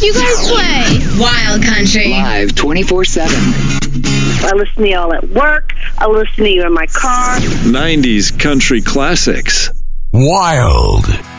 you guys play? Wild Country. Live 24/7. I listen to y'all at work. I listen to you in my car. 90s country classics. Wild.